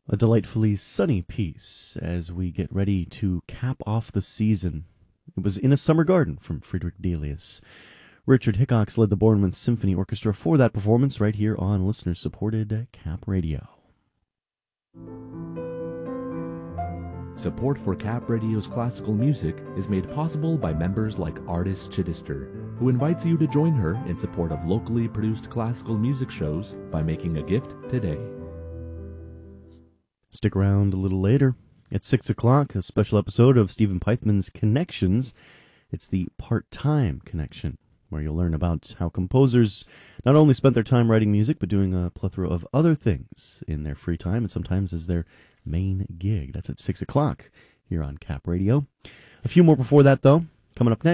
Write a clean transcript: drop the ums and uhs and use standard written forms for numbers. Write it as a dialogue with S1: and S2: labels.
S1: A delightfully sunny piece as we get ready to cap off the season. It was In a Summer Garden from Friedrich Delius. Richard Hickox led the Bournemouth Symphony Orchestra for that performance right here on listener-supported Cap Radio.
S2: Support for Cap Radio's classical music is made possible by members like Artis Chittister, who invites you to join her in support of locally produced classical music shows by making a gift today.
S1: Stick around a little later. At 6 o'clock, a special episode of Stephen Pythman's Connections. It's the Part-Time Connection, where you'll learn about how composers not only spent their time writing music, but doing a plethora of other things in their free time, and sometimes as their main gig. That's at 6 o'clock here on Cap Radio. A few more before that, though. Coming up next.